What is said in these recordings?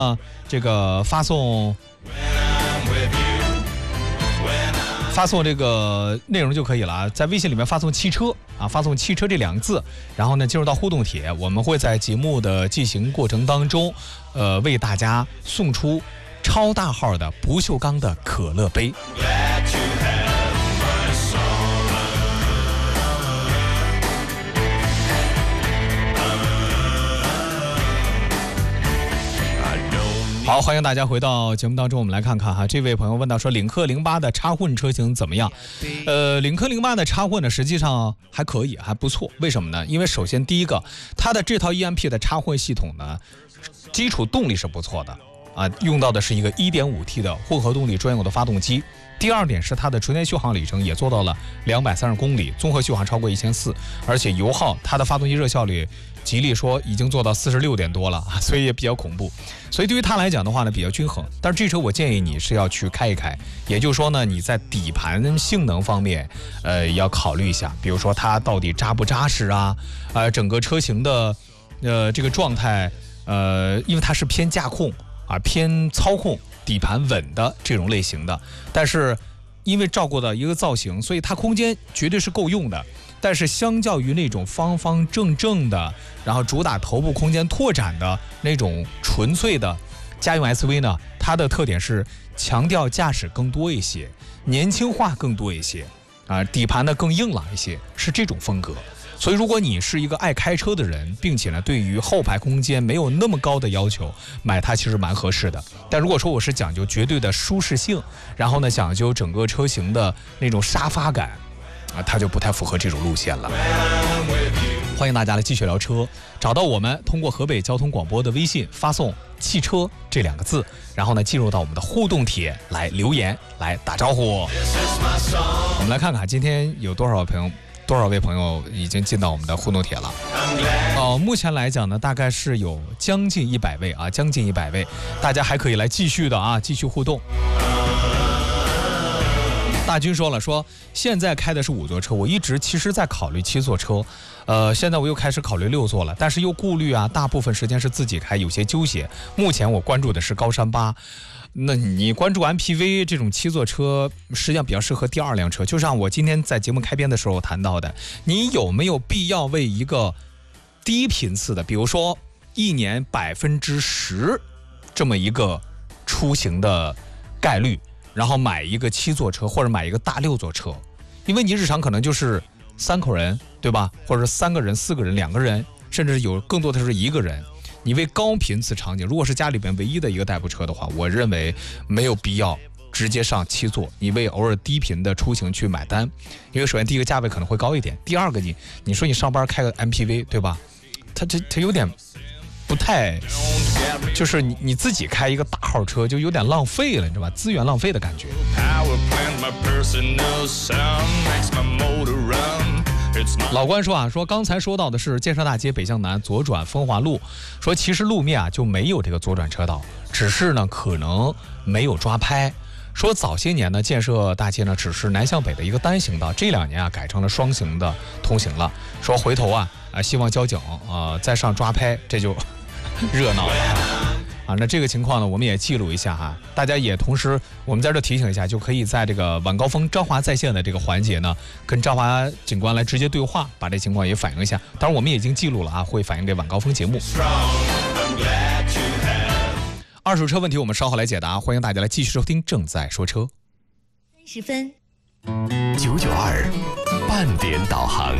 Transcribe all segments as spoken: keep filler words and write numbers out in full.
啊，这个发送发送这个内容就可以了，在微信里面发送汽车啊，发送汽车这两个字，然后呢进入到互动帖，我们会在节目的进行过程当中，呃，为大家送出超大号的不锈钢的可乐杯。好，欢迎大家回到节目当中，我们来看看哈，这位朋友问到说，领克零八的插混车型怎么样？呃，领克零八的插混呢，实际上还可以，还不错。为什么呢？因为首先第一个，它的这套 E M P 的插混系统呢，基础动力是不错的啊，用到的是一个 一点五 T 的混合动力专用的发动机。第二点是它的纯电续航里程也做到了两百三十公里，综合续航超过一千四，而且油耗，它的发动机热效率，吉利说已经做到四十六点多了，所以也比较恐怖。所以对于它来讲的话呢，比较均衡。但是这车我建议你是要去开一开，也就是说呢，你在底盘性能方面，呃，要考虑一下，比如说它到底扎不扎实啊，呃，整个车型的，呃，这个状态，呃，因为它是偏驾控啊，偏操控。底盘稳的这种类型的，但是因为照顾到一个造型，所以它空间绝对是够用的。但是相较于那种方方正正的，然后主打头部空间拓展的那种纯粹的家用 S U V 呢，它的特点是强调驾驶更多一些，年轻化更多一些啊，底盘呢更硬朗一些，是这种风格。所以如果你是一个爱开车的人，并且呢对于后排空间没有那么高的要求，买它其实蛮合适的。但如果说我是讲究绝对的舒适性，然后呢讲究整个车型的那种沙发感啊，它就不太符合这种路线了。欢迎大家来继续聊车，找到我们通过河北交通广播的微信发送汽车这两个字，然后呢进入到我们的互动帖来留言来打招呼。我们来看看今天有多少朋友多少位朋友已经进到我们的互动帖了？哦，目前来讲呢，大概是有将近一百位啊，将近一百位，大家还可以来继续的啊，继续互动。大军说了，说现在开的是五座车，我一直其实在考虑七座车，呃，现在我又开始考虑六座了，但是又顾虑啊，大部分时间是自己开，有些纠结。目前我关注的是高山八。那你关注 M P V 这种七座车，实际上比较适合第二辆车。就像我今天在节目开篇的时候谈到的，你有没有必要为一个低频次的，比如说一年百分之十这么一个出行的概率，然后买一个七座车或者买一个大六座车？因为你日常可能就是三口人，对吧？或者三个人、四个人、两个人，甚至有更多的是一个人。你为高频次场景，如果是家里边唯一的一个代步车的话，我认为没有必要直接上七座，你为偶尔低频的出行去买单。因为首先第一个价位可能会高一点，第二个你你说你上班开个 M P V 对吧，它这它有点不太，就是你你自己开一个大号车就有点浪费了，你知道吧，资源浪费的感觉。老关说啊，说刚才说到的是建设大街北向南左转风华路，说其实路面啊就没有这个左转车道，只是呢可能没有抓拍。说早些年呢建设大街呢只是南向北的一个单行道，这两年啊改成了双行的通行了。说回头啊啊希望交警啊、呃、再上抓拍，这就热闹了。啊，那这个情况呢，我们也记录一下哈，大家也同时，我们在这提醒一下，就可以在这个晚高峰朝华在线的这个环节呢，跟朝华警官来直接对话，把这情况也反映一下。当然，我们已经记录了啊，会反映给晚高峰节目。二手车问题我们稍后来解答，欢迎大家来继续收听正在说车。 三十分， 九九二半点导航。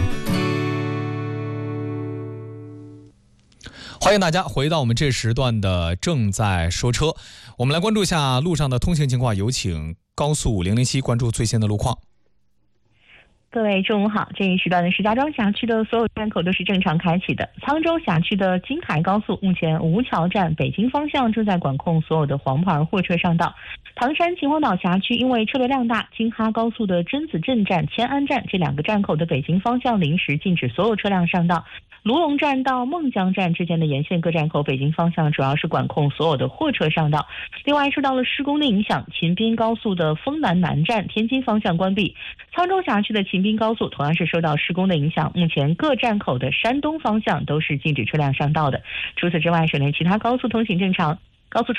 欢迎大家回到我们这时段的正在说车，我们来关注一下路上的通行情况，有请高速零零七关注最新的路况。 各位中午好，这一时段的石家庄辖区的所有站口都是正常开启的。沧州辖区的京海高速目前吴桥站北京方向正在管控所有的黄牌货车上道。唐山秦皇岛辖区因为车流量大，京哈高速的榛子镇站、迁安站这两个站口的北京方向临时禁止所有车辆上道。卢龙站到孟江站之间的沿线各站口北京方向主要是管控所有的货车上道。另外受到了施工的影响，秦滨高速的丰南南站天津方向关闭。沧州辖区的秦滨高速同样是受到施工的影响，目前各站口的山东方向都是禁止车辆上道的。除此之外，省内其他高速通行正常，高速